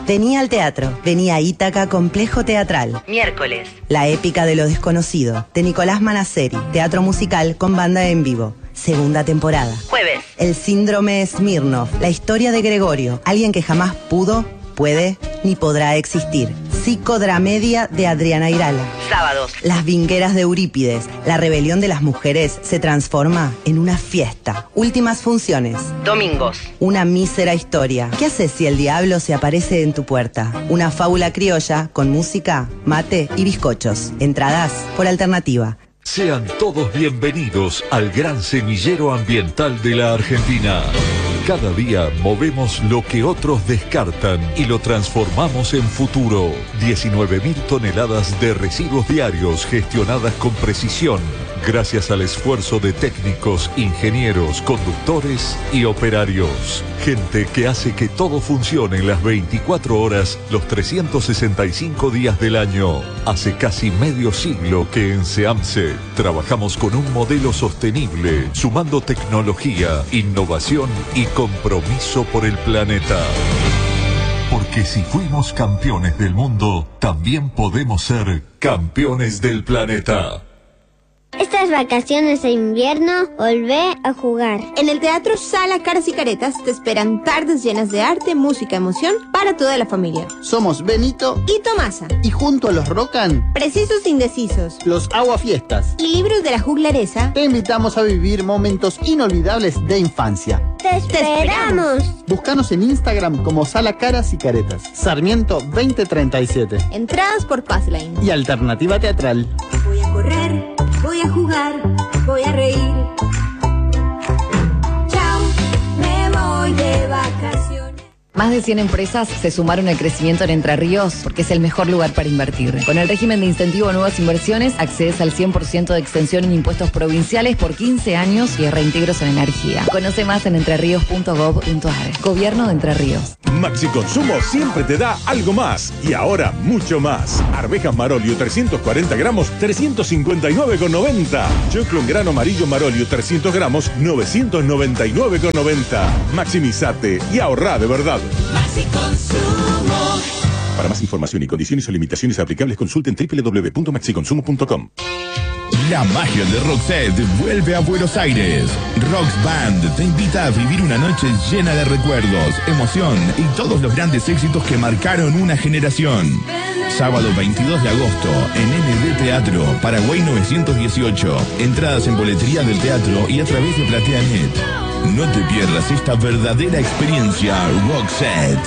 Vení al teatro. Vení a Ítaca Complejo Teatral. Miércoles. La épica de lo desconocido, de Nicolás Manasseri. Teatro musical con banda en vivo. Segunda temporada. Jueves. El síndrome Smirnov. La historia de Gregorio. Alguien que jamás pudo, puede, ni podrá existir. Psicodramedia de Adriana Irala. Sábados. Las vingueras de Eurípides. La rebelión de las mujeres se transforma en una fiesta. Últimas funciones. Domingos. Una mísera historia. ¿Qué haces si el diablo se aparece en tu puerta? Una fábula criolla con música, mate y bizcochos. Entradas por Alternativa. Sean todos bienvenidos al gran semillero ambiental de la Argentina. Cada día movemos lo que otros descartan y lo transformamos en futuro. 19.000 toneladas de residuos diarios gestionadas con precisión, gracias al esfuerzo de técnicos, ingenieros, conductores y operarios. Gente que hace que todo funcione en las 24 horas, los 365 días del año. Hace casi medio siglo que en SEAMSE trabajamos con un modelo sostenible, sumando tecnología, innovación y compromiso por el planeta. Porque si fuimos campeones del mundo, también podemos ser campeones del planeta. Estas vacaciones de invierno, volvé a jugar. En el Teatro Sala Caras y Caretas te esperan tardes llenas de arte, música, emoción para toda la familia. Somos Benito y Tomasa. Y junto a los Rocan, Precisos e Indecisos, los Aguafiestas y Libros de la Juglaresa, te invitamos a vivir momentos inolvidables de infancia. ¡Te esperamos! Búscanos en Instagram como Sala Caras y Caretas. Sarmiento 2037. Entradas por Passline. Y Alternativa Teatral. Voy a correr, voy a jugar, voy a reír. Chao, me voy de vacaciones. Más de 100 empresas se sumaron al crecimiento en Entre Ríos porque es el mejor lugar para invertir. Con el régimen de incentivo a nuevas inversiones, accedes al 100% de extensión en impuestos provinciales por 15 años y reintegros en energía. Conoce más en entreríos.gov.ar. Gobierno de Entre Ríos. Maxi Consumo siempre te da algo más. Y ahora mucho más. Arvejas Marolio 340 gramos, 359,90. Choclo en grano amarillo Marolio 300 gramos, 999,90. Maximizate y ahorra de verdad. Maxi Consumo. Para más información y condiciones o limitaciones aplicables, consulten www.maxiconsumo.com. La magia de Roxette vuelve a Buenos Aires. Rox Band te invita a vivir una noche llena de recuerdos, emoción y todos los grandes éxitos que marcaron una generación. Sábado 22 de agosto en ND Teatro, Paraguay 918. Entradas en boletería del teatro y a través de PlateaNet. No te pierdas esta verdadera experiencia Roxette.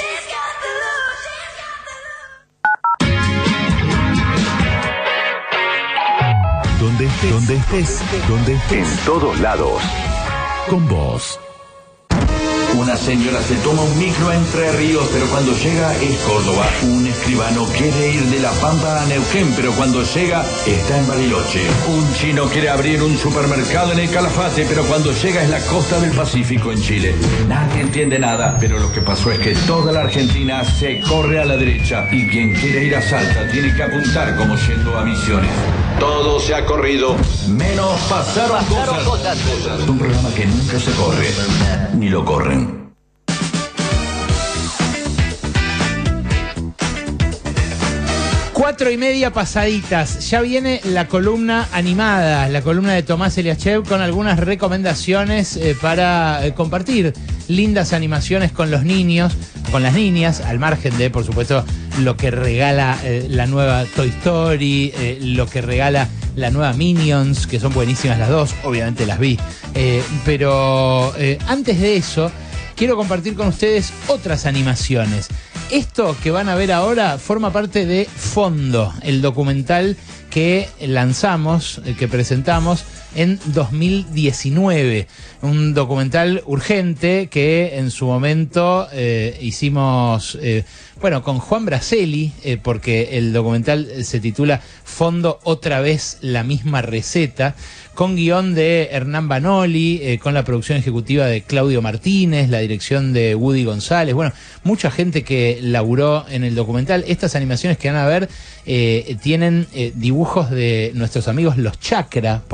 Donde estés, en todos lados. Con vos. Una señora se toma un micro a Entre Ríos, pero cuando llega es Córdoba. Un escribano quiere ir de La Pampa a Neuquén, pero cuando llega está en Bariloche. Un chino quiere abrir un supermercado en el Calafate, pero cuando llega es la costa del Pacífico en Chile. Nadie entiende nada, pero lo que pasó es que toda la Argentina se corre a la derecha y quien quiere ir a Salta tiene que apuntar como yendo a Misiones. Todo se ha corrido, menos pasaron cosas. Un programa que nunca se corre, ni lo corren. Cuatro y media pasaditas. Ya viene la columna animada, la columna de Tomás Eliachev con algunas recomendaciones para compartir lindas animaciones con los niños, con las niñas, al margen de, por supuesto, lo que regala la nueva Toy Story, lo que regala la nueva Minions, que son buenísimas las dos, obviamente las vi. Pero antes de eso, quiero compartir con ustedes otras animaciones. Esto que van a ver ahora forma parte de Fondo, el documental que lanzamos, que presentamos en 2019. Un documental urgente que en su momento hicimos, con Juan Braceli, porque el documental se titula Fondo, otra vez la misma receta, con guión de Hernán Banoli, con la producción ejecutiva de Claudio Martínez, la dirección de Woody González, mucha gente que laburó en el documental. Estas animaciones que van a ver tienen dibujos de nuestros amigos Los Chakra, por ejemplo,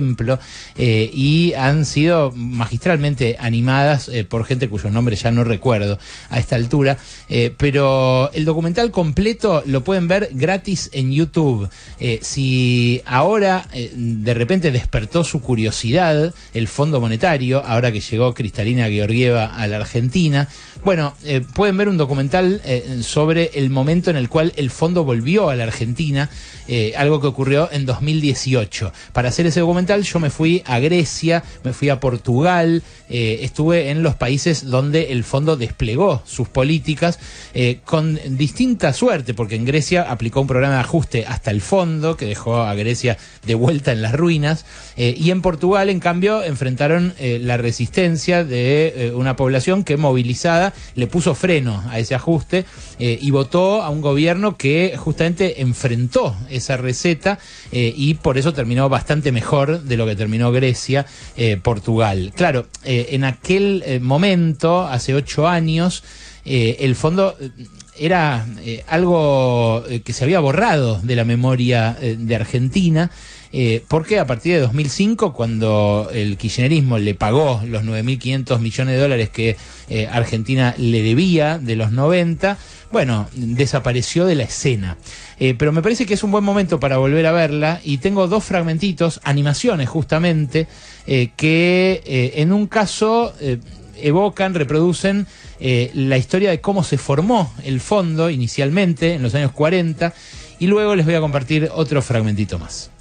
ejemplo, y han sido magistralmente animadas por gente cuyos nombres ya no recuerdo a esta altura, pero el documental completo lo pueden ver gratis en YouTube. Si ahora de repente despertó su curiosidad el Fondo Monetario, ahora que llegó Cristalina Georgieva a la Argentina, bueno, pueden ver un documental sobre el momento en el cual el fondo volvió a la Argentina, algo que ocurrió en 2018. Para hacer ese documental yo me fui a Grecia, me fui a Portugal, estuve en los países donde el fondo desplegó sus políticas con distinta suerte, porque en Grecia aplicó un programa de ajuste hasta el fondo que dejó a Grecia de vuelta en las ruinas, y en Portugal en cambio enfrentaron la resistencia de una población que movilizada le puso freno a ese ajuste y votó a un gobierno que justamente enfrentó esa receta, y por eso terminó bastante mejor de lo que terminó Grecia, Portugal. Claro, en aquel momento, hace 8 años, el fondo era algo que se había borrado de la memoria de Argentina, porque a partir de 2005, cuando el kirchnerismo le pagó los 9.500 millones de dólares que Argentina le debía de los 90, bueno, desapareció de la escena. Pero me parece que es un buen momento para volver a verla, y tengo 2 fragmentitos, animaciones justamente, que en un caso evocan, reproducen la historia de cómo se formó el fondo inicialmente en los años 40, y luego les voy a compartir otro fragmentito más.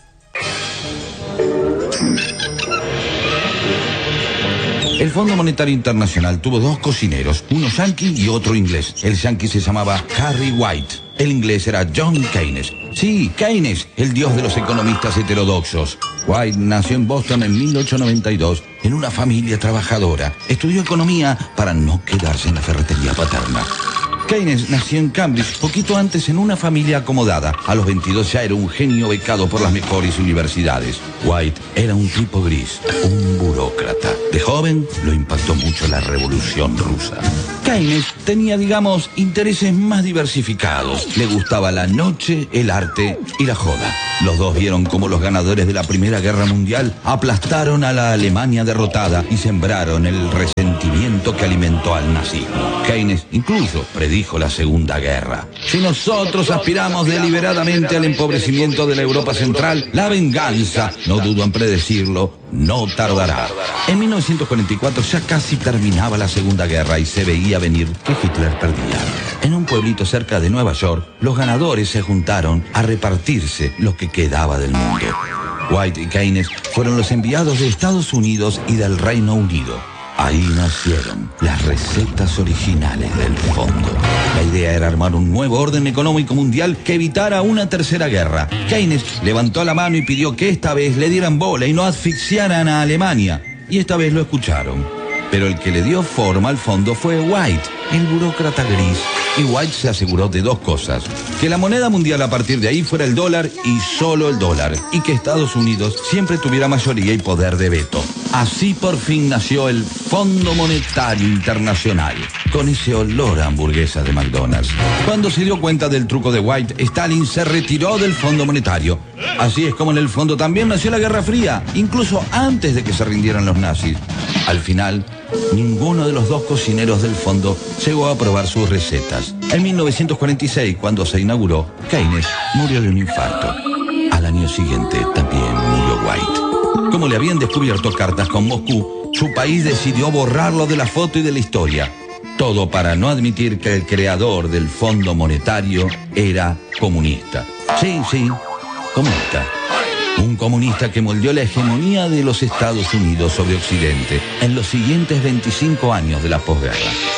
El Fondo Monetario Internacional tuvo 2 cocineros, uno yanqui y otro inglés. El yanqui se llamaba Harry White, el inglés era John Keynes. Sí, Keynes, el dios de los economistas heterodoxos. White nació en Boston en 1892, en una familia trabajadora. Estudió economía para no quedarse en la ferretería paterna. Keynes nació en Cambridge poquito antes en una familia acomodada. A los 22 ya era un genio becado por las mejores universidades. White era un tipo gris, un burócrata. De joven lo impactó mucho la Revolución Rusa. Keynes tenía, digamos, intereses más diversificados. Le gustaba la noche, el arte y la joda. Los dos vieron cómo los ganadores de la Primera Guerra Mundial aplastaron a la Alemania derrotada y sembraron el resentimiento que alimentó al nazismo. Keynes incluso predijo la Segunda Guerra. Si nosotros aspiramos deliberadamente al empobrecimiento de la Europa Central, la venganza, no dudo en predecirlo, no tardará. En 1944 ya casi terminaba la Segunda Guerra y se veía venir que Hitler perdía. En un pueblito cerca de Nueva York, los ganadores se juntaron a repartirse lo que quedaba del mundo. White y Keynes fueron los enviados de Estados Unidos y del Reino Unido. Ahí nacieron las recetas originales del fondo. La idea era armar un nuevo orden económico mundial que evitara una tercera guerra. Keynes levantó la mano y pidió que esta vez le dieran bola y no asfixiaran a Alemania. Y esta vez lo escucharon. Pero el que le dio forma al fondo fue White, el burócrata gris. Y White se aseguró de 2 cosas: que la moneda mundial a partir de ahí fuera el dólar y solo el dólar, y que Estados Unidos siempre tuviera mayoría y poder de veto. Así por fin nació el Fondo Monetario Internacional, con ese olor a hamburguesa de McDonald's. Cuando se dio cuenta del truco de White, Stalin se retiró del Fondo Monetario. Así es como en el fondo también nació la Guerra Fría, incluso antes de que se rindieran los nazis. Al final, ninguno de los 2 cocineros del fondo llegó a probar sus recetas. En 1946, cuando se inauguró, Keynes murió de un infarto. Al año siguiente también murió White. Como le habían descubierto cartas con Moscú, su país decidió borrarlo de la foto y de la historia. Todo para no admitir que el creador del Fondo Monetario era comunista. Sí, comunista. Un comunista que moldeó la hegemonía de los Estados Unidos sobre Occidente en los siguientes 25 años de la posguerra.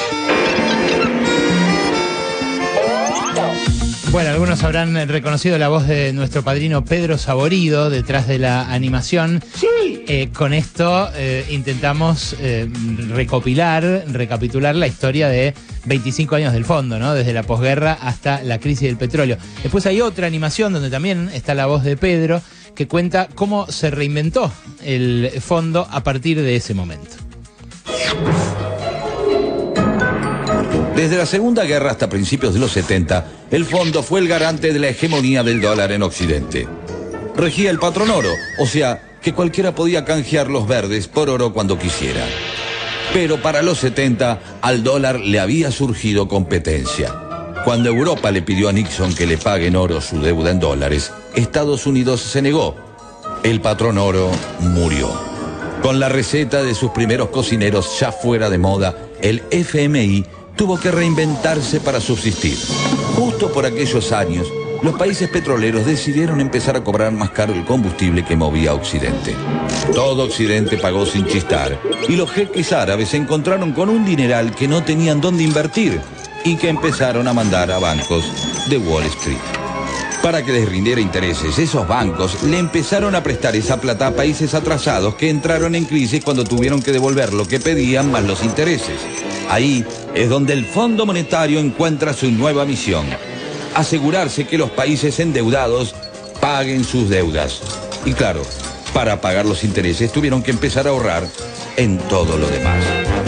Bueno, algunos habrán reconocido la voz de nuestro padrino Pedro Saborido detrás de la animación. Sí. Con esto intentamos recapitular la historia de 25 años del fondo, ¿no? Desde la posguerra hasta la crisis del petróleo. Después hay otra animación donde también está la voz de Pedro, que cuenta cómo se reinventó el fondo a partir de ese momento. Desde la Segunda Guerra hasta principios de los 70, el fondo fue el garante de la hegemonía del dólar en Occidente. Regía el patrón oro, o sea, que cualquiera podía canjear los verdes por oro cuando quisiera. Pero para los 70 al dólar le había surgido competencia. Cuando Europa le pidió a Nixon que le pague en oro su deuda en dólares, Estados Unidos se negó. El patrón oro murió. Con la receta de sus primeros cocineros ya fuera de moda, el FMI tuvo que reinventarse para subsistir. Justo por aquellos años, los países petroleros decidieron empezar a cobrar más caro el combustible que movía a Occidente. Todo Occidente pagó sin chistar, y los jeques árabes se encontraron con un dineral que no tenían dónde invertir y que empezaron a mandar a bancos de Wall Street. Para que les rindiera intereses, esos bancos le empezaron a prestar esa plata a países atrasados que entraron en crisis cuando tuvieron que devolver lo que pedían más los intereses. Ahí es donde el Fondo Monetario encuentra su nueva misión: asegurarse que los países endeudados paguen sus deudas. Y claro, para pagar los intereses tuvieron que empezar a ahorrar en todo lo demás.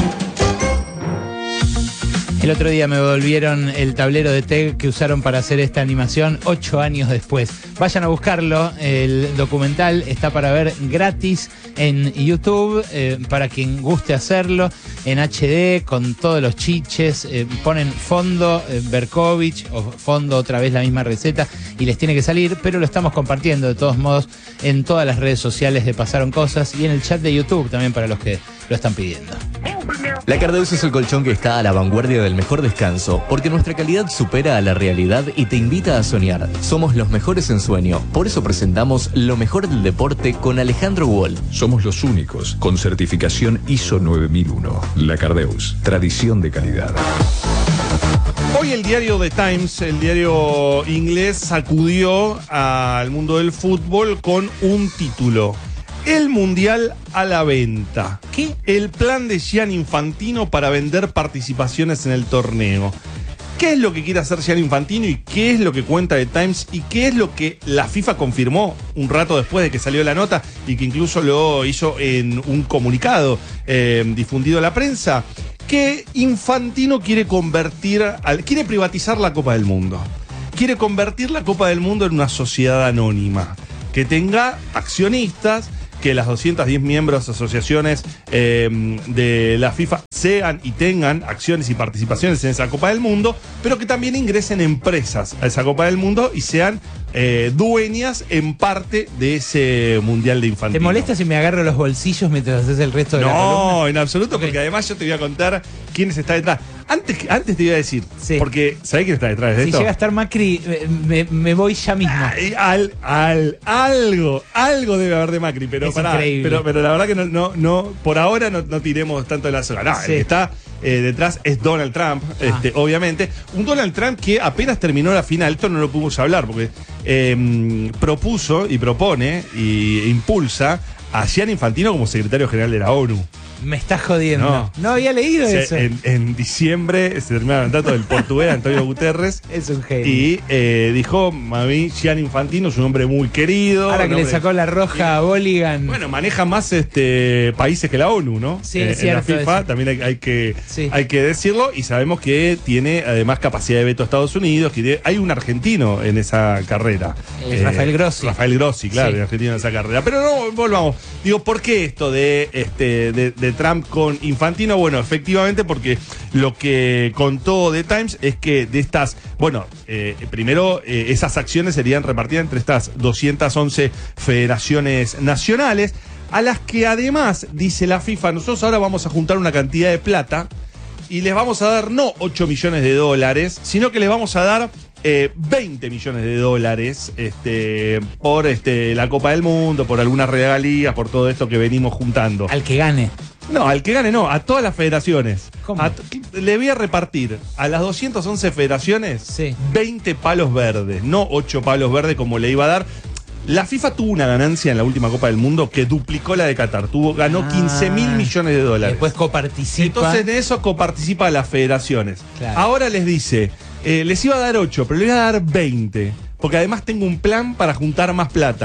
El otro día me devolvieron el tablero de TEG que usaron para hacer esta animación 8 años después. Vayan a buscarlo, el documental está para ver gratis en YouTube, para quien guste hacerlo, en HD, con todos los chiches, ponen fondo Berkovich o fondo otra vez la misma receta y les tiene que salir, pero lo estamos compartiendo de todos modos en todas las redes sociales de Pasaron Cosas y en el chat de YouTube también para los que lo están pidiendo. La Cardeus es el colchón que está a la vanguardia del mejor descanso, porque nuestra calidad supera a la realidad y te invita a soñar. Somos los mejores en sueño, por eso presentamos lo mejor del deporte con Alejandro Wall. Somos los únicos con certificación ISO 9001. La Cardeus, tradición de calidad. Hoy el diario The Times, el diario inglés, sacudió al mundo del fútbol con un título: el Mundial a la venta. ¿Qué? El plan de Gianni Infantino para vender participaciones en el torneo. ¿Qué es lo que quiere hacer Gianni Infantino y qué es lo que cuenta The Times y qué es lo que la FIFA confirmó un rato después de que salió la nota y que incluso lo hizo en un comunicado difundido a la prensa? Que Infantino quiere quiere privatizar la Copa del Mundo. Quiere convertir la Copa del Mundo en una sociedad anónima que tenga accionistas, que las 210 miembros, asociaciones de la FIFA sean y tengan acciones y participaciones en esa Copa del Mundo, pero que también ingresen empresas a esa Copa del Mundo y sean dueñas en parte de ese Mundial de Infantino. ¿Te molesta si me agarro los bolsillos mientras haces el resto de la columna? No, en absoluto, porque además yo te voy a contar quiénes está detrás. Antes te iba a decir, porque ¿sabés quién está detrás de esto? Si llega a estar Macri, me voy ya mismo. Algo debe haber de Macri, pero pero la verdad que no por ahora no tiremos tanto de la soga. No, el que está detrás es Donald Trump, obviamente. Un Donald Trump que apenas terminó la final, esto no lo pudimos hablar, porque propuso y propone e impulsa a Gianni Infantino como secretario general de la ONU. Me estás jodiendo. No había leído eso. En diciembre se terminó el mandato del portugués Antonio Guterres. Es un genio. Y dijo: mami, Gianni Infantino es un hombre muy querido. Ahora que le sacó la roja a Bolligan. Bueno, maneja más países que la ONU, ¿no? Sí, es cierto. En la FIFA también hay que decirlo. Y sabemos que tiene además capacidad de veto a Estados Unidos. Que hay un argentino en esa carrera. Rafael Grossi. Rafael Grossi, claro, sí. El argentino en esa carrera. Pero no, volvamos. Digo, ¿por qué esto de Trump con Infantino? Bueno, efectivamente porque lo que contó The Times es que de estas, primero esas acciones serían repartidas entre estas 211 federaciones nacionales, a las que además, dice la FIFA, nosotros ahora vamos a juntar una cantidad de plata y les vamos a dar no 8 millones de dólares, sino que les vamos a dar 20 millones de dólares por la Copa del Mundo, por algunas regalías, por todo esto que venimos juntando. Al que gane. No, al que gane no, a todas las federaciones. ¿Cómo? Le voy a repartir a las 211 federaciones 20 palos verdes, no 8 palos verdes como le iba a dar. La FIFA tuvo una ganancia en la última Copa del Mundo que duplicó la de Qatar. Ganó 15 mil millones de dólares. Después coparticipa. Entonces en eso coparticipa a las federaciones. Claro. Ahora les dice, les iba a dar 8, pero les voy a dar 20. Porque además tengo un plan para juntar más plata.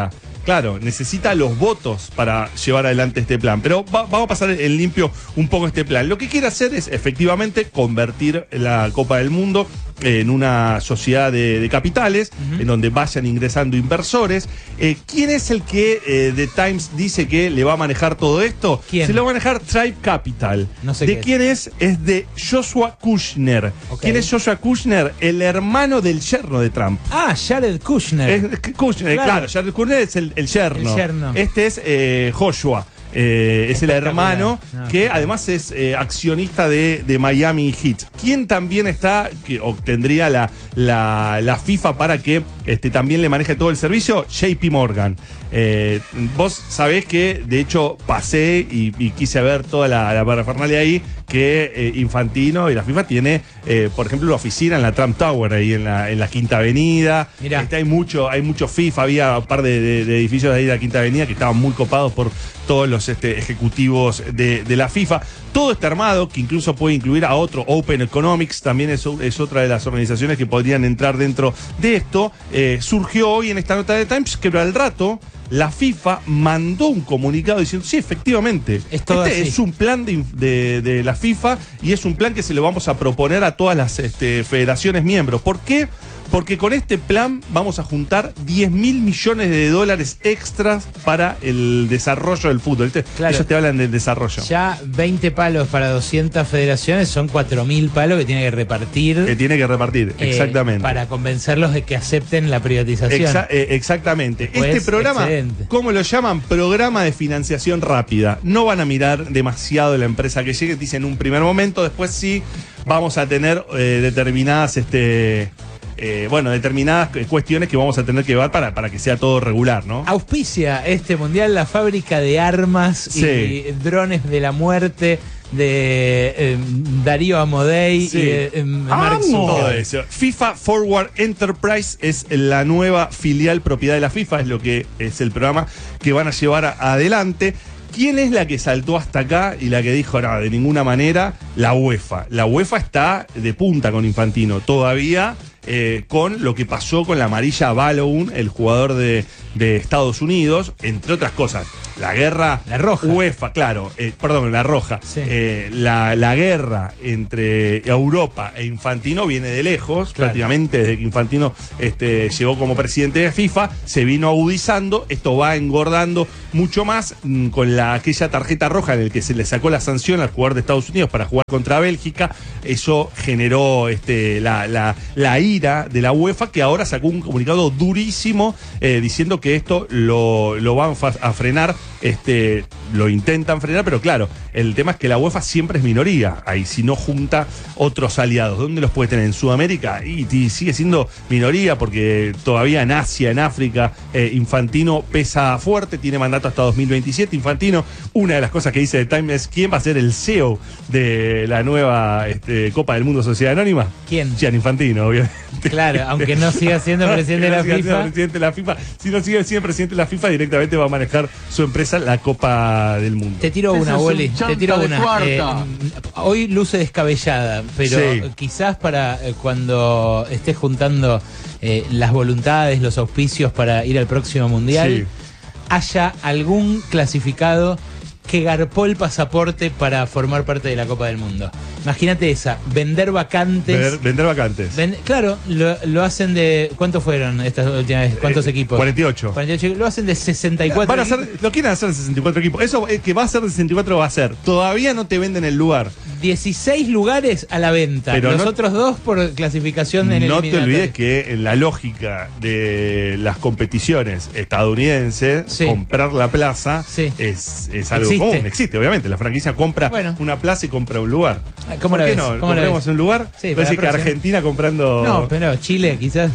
claro, necesita los votos para llevar adelante este plan. Pero vamos a pasar en limpio un poco este plan. Lo que quiere hacer es efectivamente convertir la Copa del Mundo en una sociedad de capitales, en donde vayan ingresando inversores. ¿Quién es el que The Times dice que le va a manejar todo esto? ¿Quién? Se lo va a manejar Tribe Capital. No sé ¿De quién es? Es de Joshua Kushner. Okay. ¿Quién es Joshua Kushner? El hermano del yerno de Trump. Ah, Jared Kushner. Kushner, claro, Jared Kushner es el yerno. El yerno. Este es Joshua. Es el hermano que además es accionista de Miami Heat. ¿Quién también está, que obtendría la FIFA para que también le maneje todo el servicio? JP Morgan. Vos sabés que de hecho pasé y quise ver toda la parafernalia ahí, que Infantino y la FIFA tiene, por ejemplo, una oficina en la Trump Tower, ahí en la Quinta Avenida. Hay mucho FIFA, había un par de edificios ahí de la Quinta Avenida que estaban muy copados por todos los ejecutivos de la FIFA. Todo está armado, que incluso puede incluir a otro, Open Economics, también es otra de las organizaciones que podrían entrar dentro de esto. Surgió hoy en esta nota de Times que al rato la FIFA mandó un comunicado diciendo, sí, efectivamente, es un plan de la FIFA y es un plan que se lo vamos a proponer a todas las federaciones miembros. ¿Por qué? Porque con este plan vamos a juntar 10.000 millones de dólares extras para el desarrollo del fútbol. Claro. Ellos te hablan del desarrollo. Ya 20 palos para 200 federaciones son 4.000 palos que tiene que repartir. Exactamente. Para convencerlos de que acepten la privatización. Exactamente. Pues, este programa, excelente. ¿cómo lo llaman? Programa de financiación rápida. No van a mirar demasiado la empresa que llegue, dicen en un primer momento, después sí vamos a tener determinadas determinadas cuestiones que vamos a tener que llevar para que sea todo regular, ¿no? Auspicia este mundial la fábrica de armas y drones de la muerte de Darío Amodei y Mark Zuckerberg. Todo eso. FIFA Forward Enterprise es la nueva filial propiedad de la FIFA, es lo que es el programa que van a llevar adelante. ¿Quién es la que saltó hasta acá y la que dijo, no, de ninguna manera? La UEFA. La UEFA está de punta con Infantino. Todavía con lo que pasó con la amarilla Balogun, el jugador de Estados Unidos, entre otras cosas. La guerra... La roja. UEFA, claro. La roja. Sí. La guerra entre Europa e Infantino viene de lejos. Claro. Prácticamente desde que Infantino llegó como presidente de FIFA, se vino agudizando. Esto va engordando mucho más con aquella tarjeta roja en el que se le sacó la sanción al jugador de Estados Unidos para jugar contra Bélgica. Eso generó la ira de la UEFA, que ahora sacó un comunicado durísimo diciendo que esto lo van a frenar. Lo intentan frenar, pero claro, el tema es que la UEFA siempre es minoría. Ahí, si no junta otros aliados, ¿dónde los puede tener? En Sudamérica y sigue siendo minoría, porque todavía en Asia, en África, Infantino pesa fuerte, tiene mandato hasta 2027. Infantino, una de las cosas que dice The Times es quién va a ser el CEO de la nueva Copa del Mundo Sociedad Anónima. ¿Quién? Gianni Infantino, obviamente. Claro, aunque no siga siendo presidente de la FIFA. Si no sigue siendo presidente de la FIFA, directamente va a manejar su empresa, la Copa del Mundo. Te tiro una, Wally. Te tiro una. Hoy luce descabellada, pero quizás para cuando estés juntando las voluntades, los auspicios para ir al próximo mundial, haya algún clasificado que garpó el pasaporte para formar parte de la Copa del Mundo. Imagínate esa, vender vacantes. Vender vacantes. Claro, lo hacen de... ¿Cuántos fueron estas últimas veces? ¿Cuántos equipos? 48. Lo hacen de 64 lo quieren hacer de 64 equipos. Eso que va a ser de 64 va a ser. Todavía no te venden el lugar. 16 lugares a la venta. Pero los otros dos por clasificación en el No te olvides que en la lógica de las competiciones estadounidenses, comprar la plaza es algo común. Existe, obviamente. La franquicia compra una plaza y compra un lugar. ¿Cómo ¿Por qué no? ¿Compremos un lugar? Sí, parece que Argentina comprando... No, pero Chile quizás.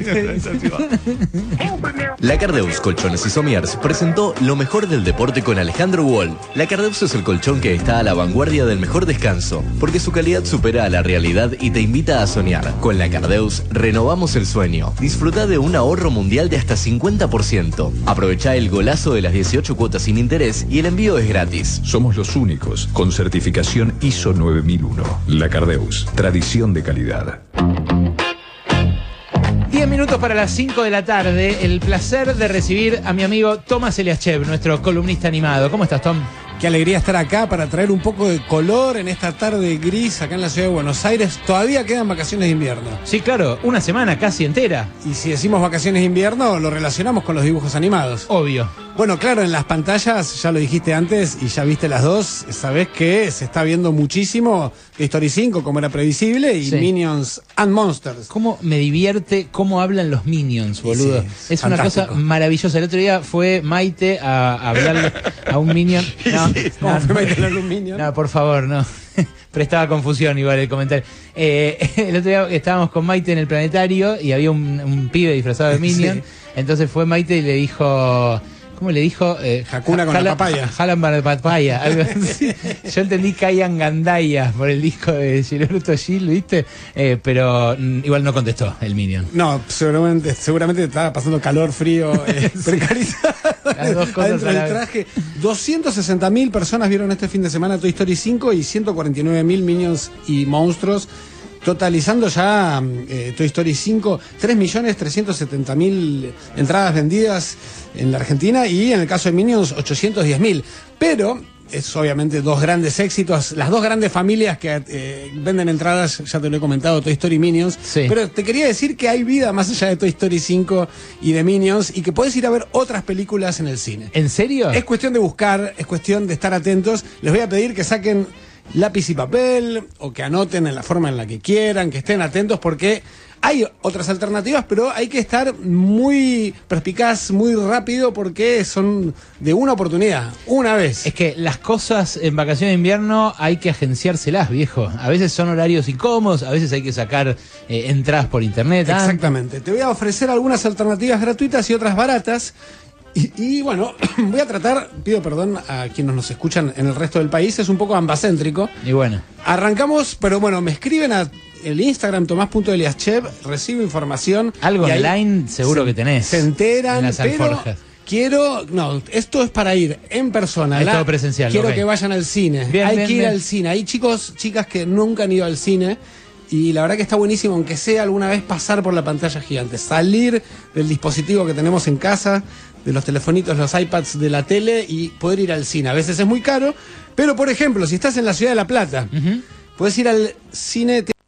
La Cardeus Colchones y Somiers presentó lo mejor del deporte con Alejandro Wall. La Cardeus es el colchón que está a la vanguardia del mejor descanso, porque su calidad supera a la realidad y te invita a soñar. Con la Cardeus renovamos el sueño. Disfruta de un ahorro mundial de hasta 50%. Aprovecha el golazo de las 18 cuotas sin interés y el envío es gratis. Somos los únicos con certificación ISO 9001. La Cardeus, tradición de calidad. 10 minutos para las 5 de la tarde. El placer de recibir a mi amigo Tomás Eliaschev, nuestro columnista animado. ¿Cómo estás, Tom? Qué alegría estar acá para traer un poco de color en esta tarde gris acá en la ciudad de Buenos Aires. Todavía quedan vacaciones de invierno. Sí, claro, una semana casi entera. Y si decimos vacaciones de invierno, lo relacionamos con los dibujos animados. Obvio. Bueno, claro, en las pantallas, ya lo dijiste antes y ya viste las dos, sabés que se está viendo muchísimo Toy Story 5, como era previsible, y sí, Minions and Monsters. ¿Cómo me divierte cómo hablan los Minions, boludo? Sí, es fantástico. Una cosa maravillosa. El otro día fue Maite a hablarle a un Minion. No, fue Maite a hablarle a un Minion. No, por favor, no. Prestaba confusión igual el comentario. El otro día estábamos con Maite en el planetario y había un pibe disfrazado de Minion. Sí. Entonces fue Maite y le dijo... ¿Cómo le dijo? Hakuna con la papaya. Jalan para la papaya, algo así. Yo entendí Kayan Gandaya por el disco de Shiroru Toshil, ¿viste? Pero igual no contestó el Minion. No, seguramente estaba pasando calor, frío, precarizado. Las dos cosas adentro del traje. 260.000 personas vieron este fin de semana Toy Story 5 y 149.000 Minions y Monstruos. Totalizando ya Toy Story 5, 3.370.000 entradas vendidas en la Argentina y en el caso de Minions 810.000. Pero es obviamente dos grandes éxitos, las dos grandes familias que venden entradas, ya te lo he comentado, Toy Story y Minions. Sí. Pero te quería decir que hay vida más allá de Toy Story 5 y de Minions y que puedes ir a ver otras películas en el cine. ¿En serio? Es cuestión de buscar, es cuestión de estar atentos. Les voy a pedir que saquen lápiz y papel o que anoten en la forma en la que quieran, que estén atentos porque hay otras alternativas, pero hay que estar muy perspicaz, muy rápido porque son de una oportunidad, una vez. Es que las cosas en vacaciones de invierno hay que agenciárselas, viejo. A veces son horarios incómodos, a veces hay que sacar entradas por internet. Exactamente. Te voy a ofrecer algunas alternativas gratuitas y otras baratas. Y bueno, voy a tratar, pido perdón a quienes nos escuchan en el resto del país, es un poco ambacéntrico. Y bueno. Arrancamos, pero bueno, me escriben a el Instagram tomás.eliaschev, recibo información. Algo online seguro que tenés. Se enteran, en las alforjas. No, esto es para ir en persona. Es todo presencial. Quiero que vayan al cine. Hay que ir al cine. Hay chicos, chicas que nunca han ido al cine. Y la verdad que está buenísimo, aunque sea alguna vez pasar por la pantalla gigante. Salir del dispositivo que tenemos en casa, de los telefonitos, los iPads, de la tele y poder ir al cine. A veces es muy caro, pero por ejemplo, si estás en la ciudad de La Plata, puedes ir al cine